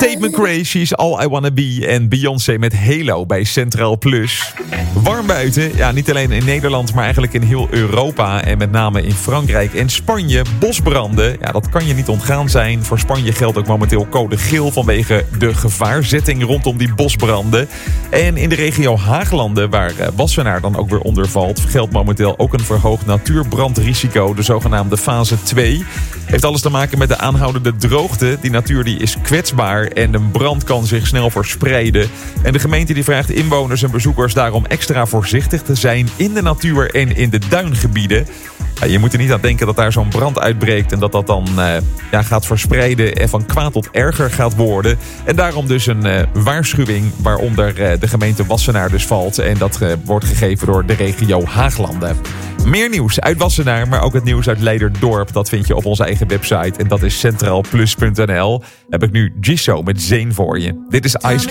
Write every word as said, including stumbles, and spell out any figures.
Tate McRae, She's All I Wanna Be en Beyoncé met Halo bij Centraal Plus. Warm buiten, ja, niet alleen in Nederland, maar eigenlijk in heel Europa en met name in Frankrijk en Spanje. Bosbranden, ja, dat kan je niet ontgaan zijn. Voor Spanje geldt ook momenteel code geel vanwege de gevaarzetting rondom die bosbranden. En in de regio Haaglanden, waar Wassenaar dan ook weer onder valt, geldt momenteel ook een verhoogd natuurbrandrisico, de zogenaamde fase twee. Heeft alles te maken met de aanhoudende droogte. Die natuur die is kwetsbaar en een brand kan zich snel verspreiden. En de gemeente die vraagt inwoners en bezoekers daarom extra voorzichtig te zijn in de natuur en in de duingebieden. Ja, je moet er niet aan denken dat daar zo'n brand uitbreekt en dat dat dan uh, ja, gaat verspreiden en van kwaad tot erger gaat worden. En daarom dus een uh, waarschuwing waaronder uh, de gemeente Wassenaar dus valt. En dat uh, wordt gegeven door de regio Haaglanden. Meer nieuws uit Wassenaar, maar ook het nieuws uit Leiderdorp. Dat vind je op onze eigen website en dat is centraalplus punt n l. Heb ik nu Gisso met Zane voor je. Dit is Ice